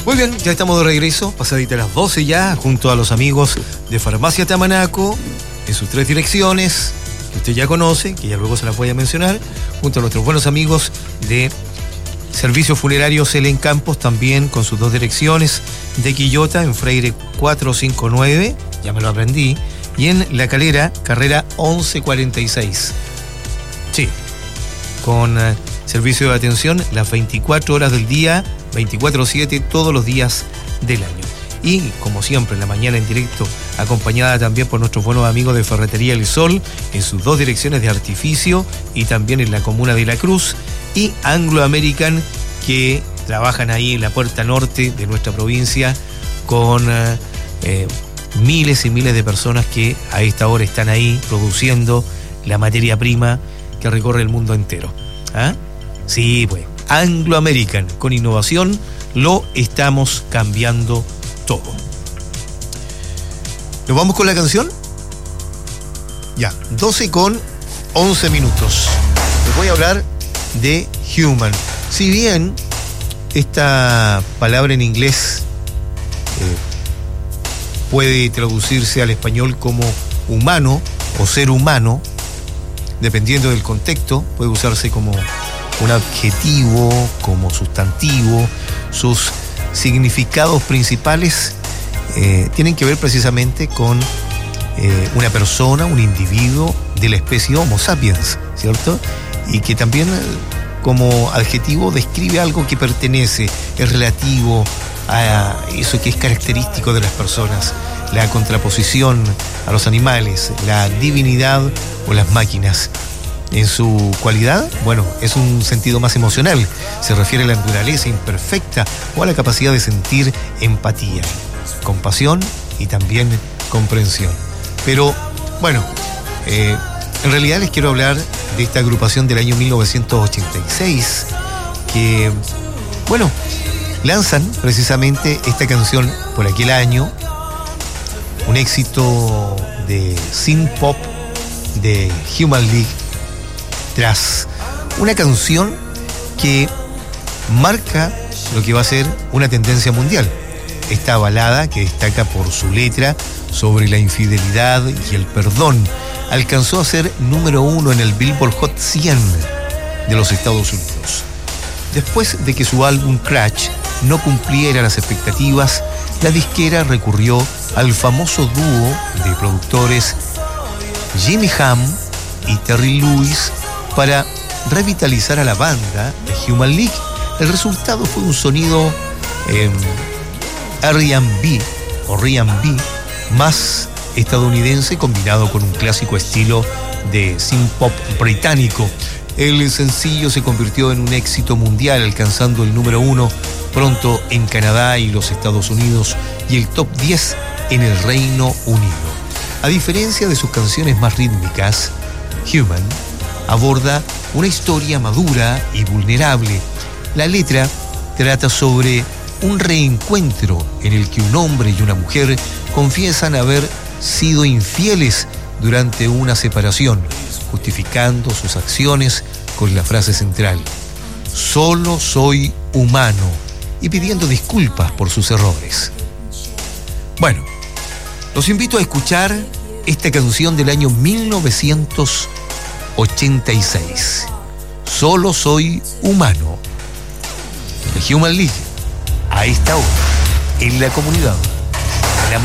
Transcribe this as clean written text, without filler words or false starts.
Muy bien, ya estamos de regreso, pasadita las 12 ya, junto a los amigos de Farmacia Tamanaco, en sus 3 direcciones, que usted ya conoce, que ya luego se las voy a mencionar, junto a nuestros buenos amigos de Servicios Funerarios Helen Campos, también con sus 2 direcciones, de Quillota, en Freire 459, ya me lo aprendí, y en La Calera, carrera 1146. Sí, con servicio de atención las 24 horas del día, 24/7, todos los días del año. Y, como siempre, en la mañana en directo, acompañada también por nuestros buenos amigos de Ferretería El Sol, en sus 2 direcciones de Artificio y también en la comuna de La Cruz, y Anglo American, que trabajan ahí en la puerta norte de nuestra provincia con miles y miles de personas que a esta hora están ahí produciendo la materia prima que recorre el mundo entero. ¿Ah? Sí, pues, Anglo American, con innovación, lo estamos cambiando todo. ¿Nos vamos con la canción? Ya, 12:11 minutos. Les voy a hablar de Human. Si bien esta palabra en inglés puede traducirse al español como humano o ser humano, dependiendo del contexto, puede usarse como un adjetivo, como sustantivo. Sus significados principales tienen que ver precisamente con una persona, un individuo de la especie Homo sapiens, ¿cierto? Y que también como adjetivo describe algo que pertenece, es relativo a eso que es característico de las personas, la contraposición a los animales, la divinidad o las máquinas. En su cualidad, bueno, es un sentido más emocional, se refiere a la naturaleza imperfecta o a la capacidad de sentir empatía, compasión y también comprensión. Pero, bueno, en realidad les quiero hablar de esta agrupación del año 1986 que, bueno, lanzan precisamente esta canción por aquel año, un éxito de synth pop de Human League, tras una canción que marca lo que va a ser una tendencia mundial. Esta balada, que destaca por su letra sobre la infidelidad y el perdón, alcanzó a ser número 1 en el Billboard Hot 100 de los Estados Unidos. Después de que su álbum Crash no cumpliera las expectativas, la disquera recurrió al famoso dúo de productores Jimmy Ham y Terry Lewis para revitalizar a la banda de Human League. El resultado fue un sonido R&B o R&B más estadounidense, combinado con un clásico estilo de synth pop británico. El sencillo se convirtió en un éxito mundial, alcanzando el número 1 pronto en Canadá y los Estados Unidos y el top 10 en el Reino Unido. A diferencia de sus canciones más rítmicas, Human aborda una historia madura y vulnerable. La letra trata sobre un reencuentro en el que un hombre y una mujer confiesan haber sido infieles durante una separación, justificando sus acciones con la frase central: solo soy humano, y pidiendo disculpas por sus errores. Bueno, los invito a escuchar esta canción del año 1986. Solo soy humano, de Human League, a esta hora, en la comunidad.